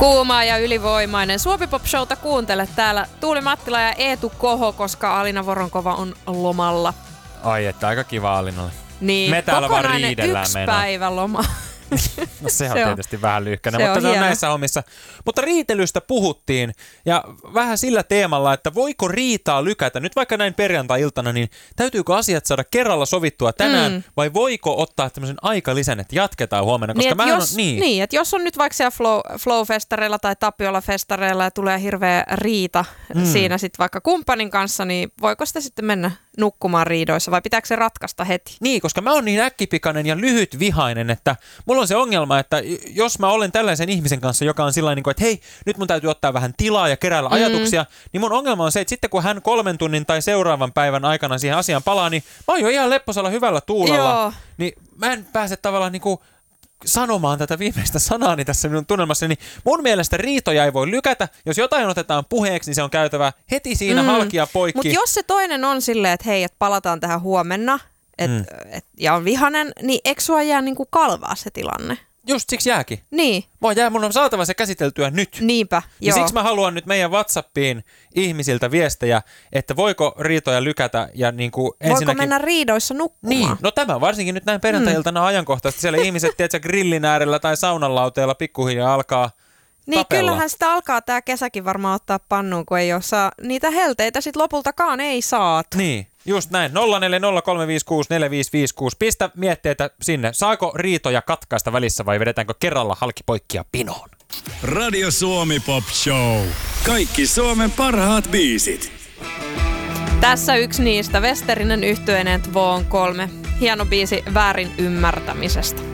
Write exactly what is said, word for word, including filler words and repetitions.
Kuumaa ja ylivoimainen Suomi Pop Showta kuuntele täällä Tuuli Mattila ja Eetu Koho, koska Alina Voronkova on lomalla. Ai että, aika kiva Alinalle. Niin, me täällä vaan riidellään yksi meinaa. päivä loma. No se on se tietysti on. vähän lyhkäinen, se mutta on se on hieno. näissä hommissa. Mutta riitelystä puhuttiin ja vähän sillä teemalla, että voiko riitaa lykätä. Nyt vaikka näin perjantai-iltana, niin täytyykö asiat saada kerralla sovittua tänään mm. vai voiko ottaa tämmöisen aikalisän, että jatketaan huomenna? Koska niin, mä jos, on, niin. niin, että jos on nyt vaikka siellä flow, flow-festareilla tai Tapiola-festareilla ja tulee hirveä riita mm. siinä sitten vaikka kumppanin kanssa, niin voiko sitä sitten mennä nukkumaan riidoissa vai pitääkö se ratkaista heti? Niin, koska mä oon niin äkkipikainen ja lyhytvihainen, että mulla on se ongelma, että jos mä olen tällaisen ihmisen kanssa, joka on sillain, että hei, nyt mun täytyy ottaa vähän tilaa ja keräillä mm. ajatuksia, niin mun ongelma on se, että sitten kun hän kolmen tunnin tai seuraavan päivän aikana siihen asiaan palaa, niin mä oon jo ihan lepposalla hyvällä tuulella, Joo. niin mä en pääse tavallaan niinku sanomaan tätä viimeistä sanaani tässä minun tunnelmassa, niin mun mielestä riitoja ei voi lykätä. Jos jotain otetaan puheeksi, niin se on käytävä heti siinä mm. halkia poikki. Mutta jos se toinen on silleen, että hei, että palataan tähän huomenna et, mm. et, ja on vihanen, niin eikö sua jää niinku kalvaa se tilanne? Just siksi jääkin. Niin. Mua jää, mun on saatava se käsiteltyä nyt. Niinpä, ja joo. siksi mä haluan nyt meidän WhatsAppiin ihmisiltä viestejä, että voiko riitoja lykätä ja niinku ensinnäkin... Voiko mennä riidoissa nukkumaan? Niin, no tämä varsinkin nyt näin perjantai-iltana mm. ajankohtaisesti. Siellä ihmiset, tiedätkö, grillin äärellä tai saunanlauteella pikkuhiljaa alkaa Niin tapella. Kyllähän sitä alkaa tää kesäkin varmaan ottaa pannuun, kun ei ole saa niitä helteitä sit lopultakaan ei saatu. Niin. Just näin. nolla neljä nolla kolme viisi kuusi neljä viisi viisi kuusi. Pistä mietteitä sinne. Saako riitoja katkaista välissä vai vedetäänkö kerralla halki poikkia pinoon? Radio Suomi Pop Show. Kaikki Suomen parhaat biisit. Tässä yksi niistä. Westerinen yhtyeineen Tvon kolme. Hieno biisi väärin ymmärtämisestä.